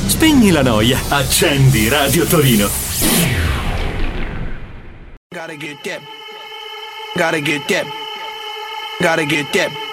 Spegni la noia, accendi Radio Torino. Gotta get that. Gotta get that. Gotta get that.